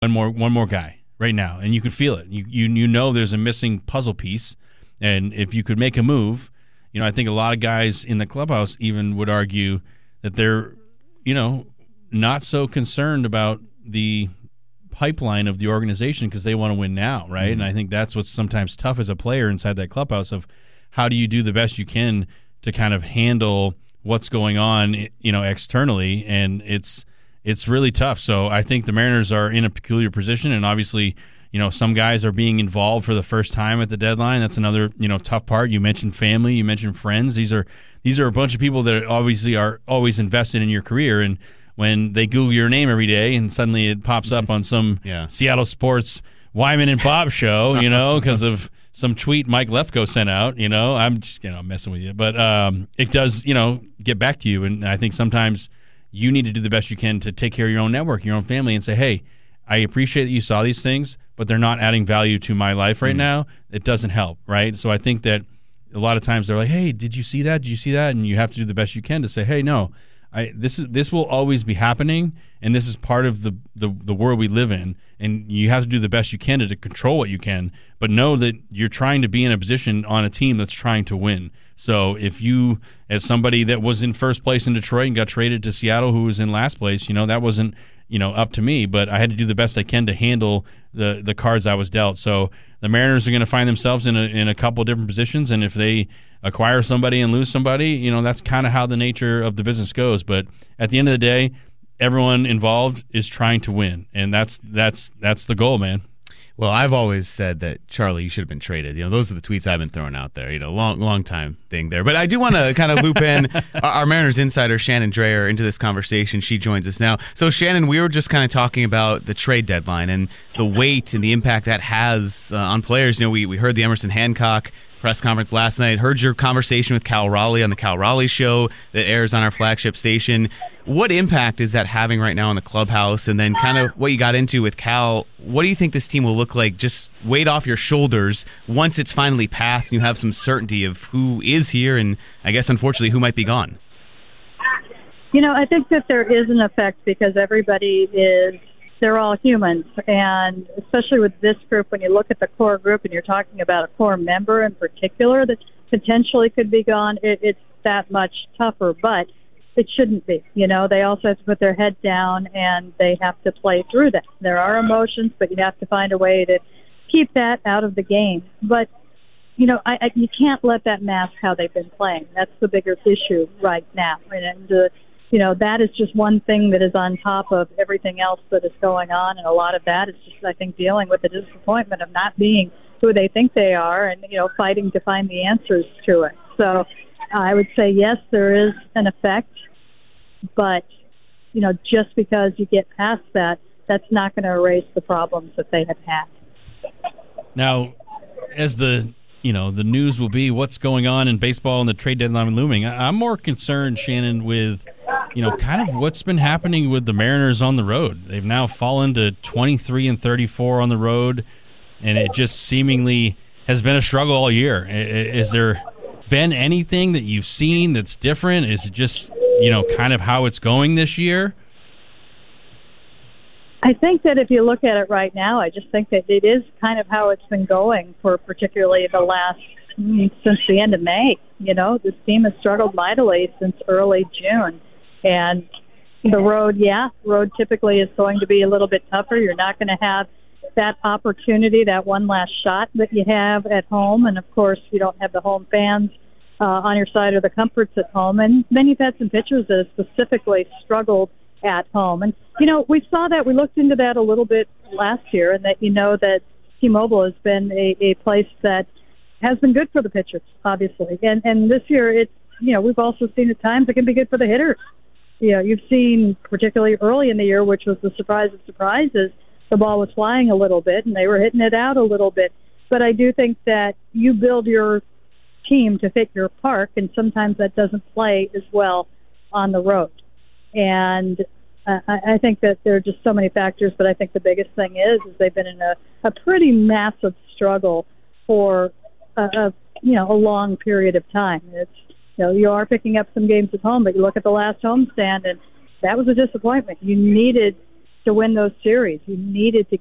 one more guy right now, and you can feel it. You know there's a missing puzzle piece, and if you could make a move, I think a lot of guys in the clubhouse even would argue that they're, not so concerned about the pipeline of the organization because they want to win now, right? Mm-hmm. And I think that's what's sometimes tough as a player inside that clubhouse of how do you do the best you can to kind of handle what's going on, externally, and it's really tough. So I think the Mariners are in a peculiar position, and obviously, some guys are being involved for the first time at the deadline. That's another, tough part. You mentioned family, you mentioned friends. These are a bunch of people that obviously are always invested in your career, and when they Google your name every day and suddenly it pops up on some Seattle Sports Wyman and Bob show, because of some tweet Mike Lefko sent out, I'm just, messing with you. But it does, get back to you. And I think sometimes you need to do the best you can to take care of your own network, your own family, and say, hey, I appreciate that you saw these things, but they're not adding value to my life right now. It doesn't help, right? So I think that a lot of times they're like, hey, did you see that? Did you see that? And you have to do the best you can to say, hey, no. This will always be happening, and this is part of the world we live in, and you have to do the best you can to control what you can, but know that you're trying to be in a position on a team that's trying to win. So if you, as somebody that was in first place in Detroit and got traded to Seattle who was in last place, that wasn't up to me, but I had to do the best I can to handle the cards I was dealt. So the Mariners are going to find themselves in a couple of different positions, and if they acquire somebody and lose somebody, that's kind of how the nature of the business goes. But at the end of the day, everyone involved is trying to win, and that's the goal, man. Well, I've always said that, Charlie, you should have been traded. Those are the tweets I've been throwing out there. Long time thing there. But I do want to kind of loop in our Mariners insider, Shannon Dreyer, into this conversation. She joins us now. So, Shannon, we were just kind of talking about the trade deadline and the weight and the impact that has on players. We heard the Emerson Hancock press conference last night, heard your conversation with Cal Raleigh on the Cal Raleigh show that airs on our flagship station. What impact is that having right now in the clubhouse? And then kind of what you got into with Cal, what do you think this team will look like, just weight off your shoulders once it's finally passed and you have some certainty of who is here and I guess unfortunately who might be gone? I think that there is an effect because they're all humans, and especially with this group, when you look at the core group and you're talking about a core member in particular that potentially could be gone, it's that much tougher, but it shouldn't be. They also have to put their head down and they have to play through that. There are emotions, but you have to find a way to keep that out of the game. But, you can't let that mask how they've been playing. That's the bigger issue right now. That is just one thing that is on top of everything else that is going on, and a lot of that is just, I think, dealing with the disappointment of not being who they think they are and, fighting to find the answers to it. So I would say, yes, there is an effect, but, just because you get past that, that's not going to erase the problems that they have had. Now, as the news will be what's going on in baseball and the trade deadline looming, I'm more concerned, Shannon, with kind of what's been happening with the Mariners on the road. They've now fallen to 23-34 on the road, and it just seemingly has been a struggle all year. Is there been anything that you've seen that's different? Is it just, kind of how it's going this year? I think that if you look at it right now, I just think that it is kind of how it's been going for particularly the last, since the end of May. This team has struggled mightily since early June. And the road typically is going to be a little bit tougher. You're not going to have that opportunity, that one last shot that you have at home. And, of course, you don't have the home fans on your side or the comforts at home. And then you've had some pitchers that have specifically struggled at home. And, we saw that. We looked into that a little bit last year, and that that T-Mobile has been a place that has been good for the pitchers, obviously. And this year, we've also seen at times it can be good for the hitters. You've seen, particularly early in the year, which was the surprise of surprises, the ball was flying a little bit, and they were hitting it out a little bit. But I do think that you build your team to fit your park, and sometimes that doesn't play as well on the road. And I think that there are just so many factors, but I think the biggest thing is they've been in a pretty massive struggle for a long period of time. You are picking up some games at home, but you look at the last homestand, and that was a disappointment. You needed to win those series. You needed to